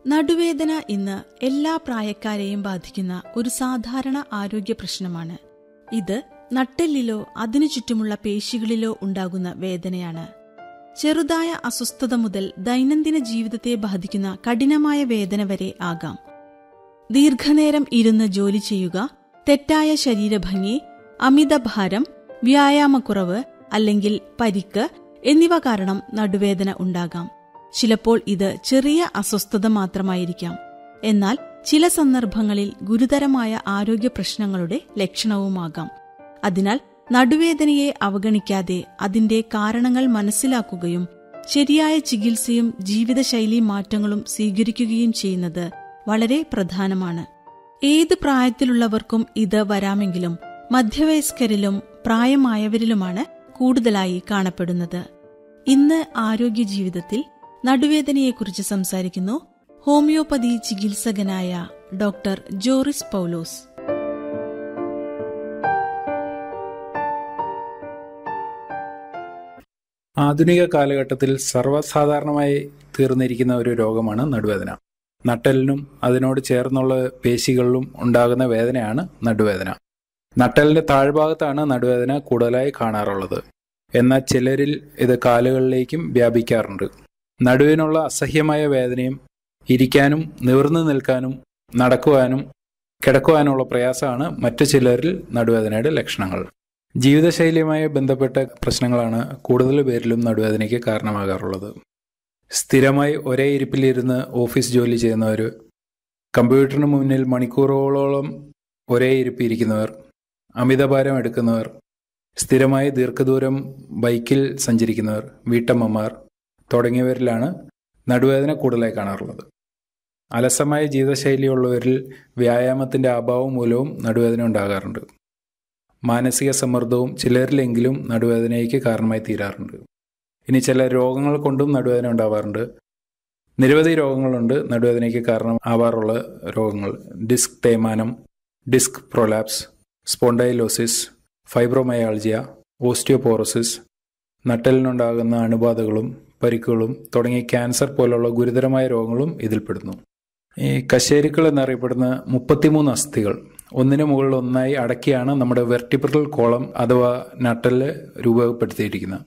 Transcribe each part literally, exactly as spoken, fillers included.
നടുവേദന ഇന്ന് എല്ലാ പ്രായക്കാരെയും ബാധിക്കുന്ന ഒരു സാധാരണ ആരോഗ്യ പ്രശ്നമാണ്. ഇത് നട്ടെല്ലിലോ അതിനു ചുറ്റുമുള്ള പേശികളിലോ ഉണ്ടാകുന്ന വേദനയാണ്. ചെറുതായ അസ്വസ്ഥത മുതൽ ദൈനംദിന ജീവിതത്തെ ബാധിക്കുന്ന കഠിനമായ വേദന വരെ ആകാം. ദീർഘനേരം ഇരുന്ന് ജോലി ചെയ്യുക, തെറ്റായ ശരീരഭംഗി, അമിതഭാരം, വ്യായാമക്കുറവ് അല്ലെങ്കിൽ പരിക്ക് എന്നിവ കാരണം നടുവേദന ഉണ്ടാകാം. ചിലപ്പോൾ ഇത് ചെറിയ അസ്വസ്ഥത മാത്രമായിരിക്കാം. എന്നാൽ ചില സന്ദർഭങ്ങളിൽ ഗുരുതരമായ ആരോഗ്യ പ്രശ്നങ്ങളുടെ ലക്ഷണവുമാകാം. അതിനാൽ നടുവേദനയെ അവഗണിക്കാതെ അതിന്റെ കാരണങ്ങൾ മനസ്സിലാക്കുകയും ശരിയായ ചികിത്സയും ജീവിതശൈലി മാറ്റങ്ങളും സ്വീകരിക്കുകയും ചെയ്യുന്നത് വളരെ പ്രധാനമാണ്. ഏത് പ്രായത്തിലുള്ളവർക്കും ഇത് വരാമെങ്കിലും മധ്യവയസ്കരിലും പ്രായമായവരിലുമാണ് കൂടുതലായി കാണപ്പെടുന്നത്. ഇന്ന് ആരോഗ്യ ജീവിതത്തിൽ നടുവേദനയെക്കുറിച്ച് സംസാരിക്കുന്നു ഹോമിയോപ്പതി ചികിത്സകനായ ഡോക്ടർ ജോറിസ് പൗലോസ്. ആധുനിക കാലഘട്ടത്തിൽ സർവ്വസാധാരണമായി തീർന്നിരിക്കുന്ന ഒരു രോഗമാണ് നടുവേദന. നട്ടെല്ലിനും അതിനോട് ചേർന്നുള്ള പേശികളിലും ഉണ്ടാകുന്ന വേദനയാണ് നടുവേദന. നട്ടെല്ലിന്റെ താഴ്ഭാഗത്താണ് നടുവേദന കൂടുതലായി കാണാറുള്ളത്. എന്നാൽ ചിലരിൽ ഇത് കാലുകളിലേക്കും വ്യാപിക്കാറുണ്ട്. നടുവിനുള്ള അസഹ്യമായ വേദനയും ഇരിക്കാനും നിവർന്നു നിൽക്കാനും നടക്കുവാനും കിടക്കുവാനുള്ള പ്രയാസമാണ് മറ്റു ചിലരിൽ നടുവേദനയുടെ ലക്ഷണങ്ങൾ. ജീവിതശൈലിയുമായി ബന്ധപ്പെട്ട പ്രശ്നങ്ങളാണ് കൂടുതൽ പേരിലും നടുവേദനയ്ക്ക് കാരണമാകാറുള്ളത്. സ്ഥിരമായി ഒരേ ഇരിപ്പിലിരുന്ന് ഓഫീസ് ജോലി ചെയ്യുന്നവർ, കമ്പ്യൂട്ടറിന് മുന്നിൽ മണിക്കൂറുകളോളം ഒരേ ഇരിപ്പിരിക്കുന്നവർ, അമിതഭാരം എടുക്കുന്നവർ, സ്ഥിരമായി ദീർഘദൂരം ബൈക്കിൽ സഞ്ചരിക്കുന്നവർ, വീട്ടമ്മമാർ തുടങ്ങിയവരിലാണ് നടുവേദന കൂടുതലായി കാണാറുള്ളത്. അലസമായ ജീവിതശൈലിയുള്ളവരിൽ വ്യായാമത്തിൻ്റെ അഭാവം മൂലവും നടുവേദന ഉണ്ടാകാറുണ്ട്. മാനസിക സമ്മർദ്ദവും ചിലരിലെങ്കിലും നടുവേദനയ്ക്ക് കാരണമായി തീരാറുണ്ട്. ഇനി ചില രോഗങ്ങൾ കൊണ്ടും നടുവേദന ഉണ്ടാവാറുണ്ട്. നിരവധി രോഗങ്ങളുണ്ട് നടുവേദനയ്ക്ക് കാരണം ആവാറുള്ള രോഗങ്ങൾ. ഡിസ്ക് തേയ്മാനം, disc prolapse, spondylosis, fibromyalgia, osteoporosis, നട്ടെല്ലിനുണ്ടാകുന്ന അണുബാധകളും പരിക്കുകളും തുടങ്ങിയ ക്യാൻസർ പോലുള്ള ഗുരുതരമായ രോഗങ്ങളും ഇതിൽപ്പെടുന്നു. ഈ കശേരുക്കൾ എന്നറിയപ്പെടുന്ന മുപ്പത്തിമൂന്ന് അസ്ഥികൾ ഒന്നിനു മുകളിൽ ഒന്നായി അടക്കിയാണ് നമ്മുടെ വെർട്ടിബ്രൽ കോളം അഥവാ നട്ടെല്ല് രൂപപ്പെടുത്തിയിരിക്കുന്നത്.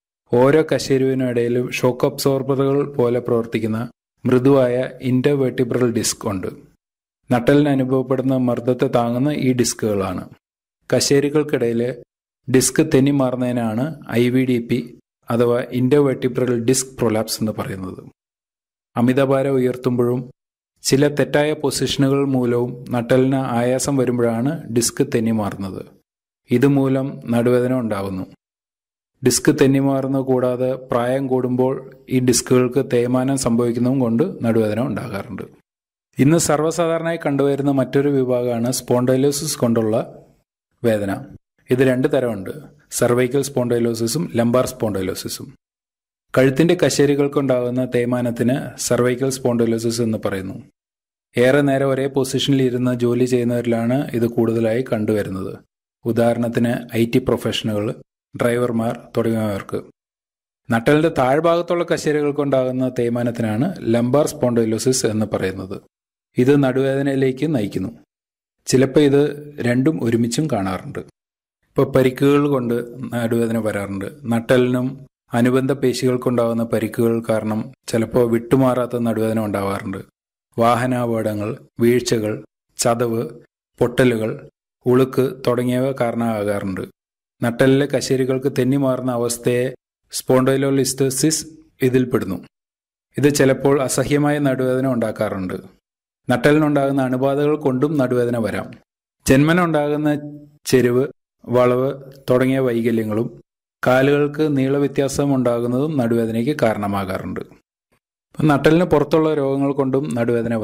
ഓരോ കശേരുവിനും ഇടയിലും ഷോക്ക് അബ്സോർബറുകൾ പോലെ പ്രവർത്തിക്കുന്ന മൃദുവായ ഇന്റർവെർട്ടിബ്രൽ ഡിസ്ക് ഉണ്ട്. നട്ടെല്ലിന് അനുഭവപ്പെടുന്ന മർദ്ദത്തെ താങ്ങുന്ന ഈ ഡിസ്കുകളാണ്. കശേരുക്കൾക്കിടയിൽ disk തെന്നിമാറുന്നതിനാണ് I V D P അഥവാ ഇന്റർവെർട്ടിബ്രൽ ഡിസ്ക് പ്രൊലാപ്സ് എന്ന് പറയുന്നത്. അമിതഭാരം ഉയർത്തുമ്പോഴും ചില തെറ്റായ പൊസിഷനുകൾ മൂലവും നട്ടെല്ലിന് ആയാസം വരുമ്പോഴാണ് ഡിസ്ക് തെന്നിമാറുന്നത്. ഇതുമൂലം നടുവേദന ഉണ്ടാകുന്നു. ഡിസ്ക് തെന്നിമാറുന്നത് കൂടാതെ പ്രായം കൂടുമ്പോൾ ഈ ഡിസ്കുകൾക്ക് തേയ്മാനം സംഭവിക്കുന്നതും കൊണ്ട് നടുവേദന ഉണ്ടാകാറുണ്ട്. ഇന്ന് സർവ്വസാധാരണമായി കണ്ടുവരുന്ന മറ്റൊരു വിഭാഗമാണ് സ്പോണ്ടൈലോസിസ് കൊണ്ടുള്ള വേദന. ഇത് രണ്ട് തരമുണ്ട്: സെർവൈക്കൽ സ്പോണ്ടൈലോസിസും ലംബാർ സ്പോണ്ടൈലോസിസും. കഴുത്തിന്റെ കശേരുകൾക്കുണ്ടാകുന്ന തേയ്മാനത്തിന് സെർവൈക്കൽ സ്പോണ്ടൈലോസിസ് എന്ന് പറയുന്നു. ഏറെ നേരം ഒരേ പൊസിഷനിൽ ഇരുന്ന് ജോലി ചെയ്യുന്നവരിലാണ് ഇത് കൂടുതലായി കണ്ടുവരുന്നത്. ഉദാഹരണത്തിന് ഐ ടി പ്രൊഫഷണലുകൾ, ഡ്രൈവർമാർ തുടങ്ങിയവർക്ക്. നട്ടെല്ലിന്റെ താഴ്ഭാഗത്തുള്ള കശേരുകൾക്കുണ്ടാകുന്ന തേയ്മാനത്തിനാണ് ലംബാർ സ്പോണ്ടൈലോസിസ് എന്ന് പറയുന്നത്. ഇത് നടുവേദനയിലേക്ക് നയിക്കുന്നു. ചിലപ്പോൾ ഇത് രണ്ടും ഒരുമിച്ചും കാണാറുണ്ട്. ഇപ്പോൾ പരിക്കുകൾ കൊണ്ട് നടുവേദന വരാറുണ്ട്. നട്ടെല്ലിനും അനുബന്ധ പേശികൾക്കുണ്ടാകുന്ന പരിക്കുകൾ കാരണം ചിലപ്പോൾ വിട്ടുമാറാത്ത നടുവേദന ഉണ്ടാവാറുണ്ട്. വാഹനാപകടങ്ങൾ, വീഴ്ചകൾ, ചതവ്, പൊട്ടലുകൾ, ഉളുക്ക് തുടങ്ങിയവ കാരണമാകാറുണ്ട്. നട്ടെല്ലിലെ കശേരുകൾക്ക് തെന്നിമാറുന്ന അവസ്ഥയെ സ്പോണ്ടൈലോലിസ്റ്റസിസ് ഇതിൽപ്പെടുന്നു. ഇത് ചിലപ്പോൾ അസഹ്യമായ നടുവേദന ഉണ്ടാക്കാറുണ്ട്. നട്ടെല്ലിനുണ്ടാകുന്ന അണുബാധകൾ കൊണ്ടും നടുവേദന വരാം. ജന്മന ഉണ്ടാകുന്ന ചെരിവ്, വളവ് തുടങ്ങിയ വൈകല്യങ്ങളും കാലുകൾക്ക് നീളവ്യത്യാസം ഉണ്ടാകുന്നതും നടുവേദനയ്ക്ക് കാരണമാകാറുണ്ട്. നട്ടെല്ലിന് പുറത്തുള്ള രോഗങ്ങൾ കൊണ്ടും നടുവേദന